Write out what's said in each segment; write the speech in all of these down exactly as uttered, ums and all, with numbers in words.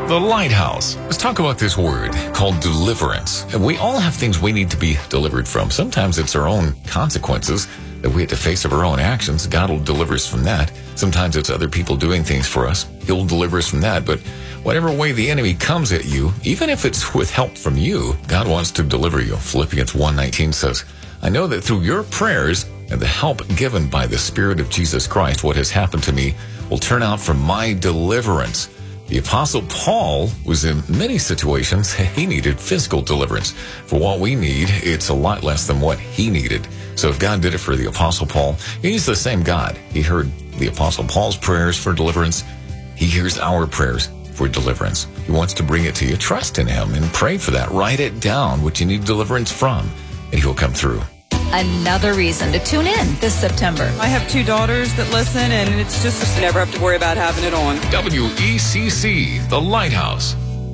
The Lighthouse. Let's talk about this word called deliverance. We all have things we need to be delivered from. Sometimes it's our own consequences that we have to face of our own actions. God will deliver us from that. Sometimes it's other people doing things for us. He'll deliver us from that. But whatever way the enemy comes at you, even if it's with help from you, God wants to deliver you. Philippians one nineteen says, I know that through your prayers and the help given by the Spirit of Jesus Christ, what has happened to me will turn out for my deliverance. The Apostle Paul was in many situations, he needed physical deliverance. For what we need, it's a lot less than what he needed. So if God did it for the Apostle Paul, he's the same God. He heard the Apostle Paul's prayers for deliverance. He hears our prayers for deliverance. He wants to bring it to you. Trust in him and pray for that. Write it down, what you need deliverance from, and he'll come through. Another reason to tune in this September. I have two daughters that listen, and it's just, just never have to worry about having it on. W E C C, The Lighthouse.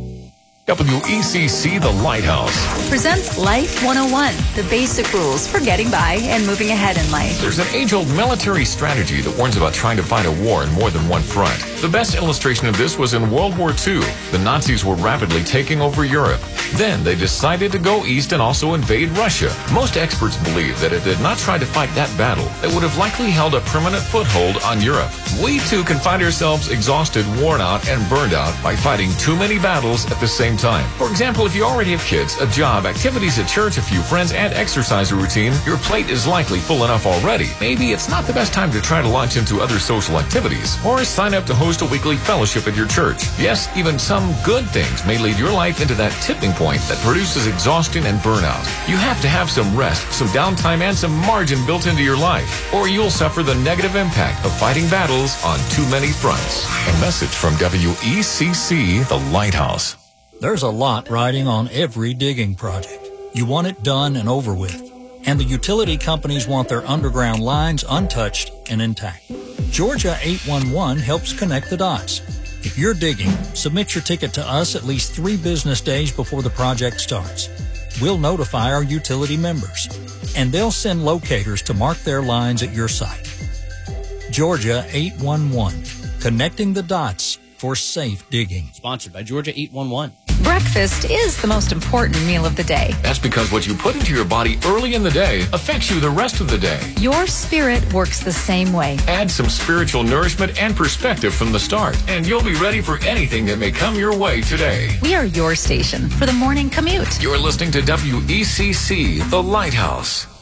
W E C C, The Lighthouse. Presents Life one oh one, the basic rules for getting by and moving ahead in life. There's an age-old military strategy that warns about trying to fight a war in more than one front. The best illustration of this was in World War Two. The Nazis were rapidly taking over Europe. Then they decided to go east and also invade Russia. Most experts believe that if they had not tried to fight that battle, they would have likely held a permanent foothold on Europe. We too can find ourselves exhausted, worn out, and burned out by fighting too many battles at the same time. For example, if you already have kids, a job, activities at church, a few friends, and exercise routine, your plate is likely full enough already. Maybe it's not the best time to try to launch into other social activities or sign up to host a weekly fellowship at your church. Yes, even some good things may lead your life into that tipping point that produces exhaustion and burnout. You have to have some rest, some downtime, and some margin built into your life, or you'll suffer the negative impact of fighting battles on too many fronts. A message from W E C C, The Lighthouse. There's a lot riding on every digging project. You want it done and over with. And the utility companies want their underground lines untouched and intact. Georgia eight one one helps connect the dots. If you're digging, submit your ticket to us at least three business days before the project starts. We'll notify our utility members, and they'll send locators to mark their lines at your site. Georgia eight one one, connecting the dots for safe digging. Sponsored by Georgia eight one one. Breakfast is the most important meal of the day. That's because what you put into your body early in the day affects you the rest of the day. Your spirit works the same way. Add some spiritual nourishment and perspective from the start, and you'll be ready for anything that may come your way today. We are your station for the morning commute. You're listening to W E C C, The Lighthouse.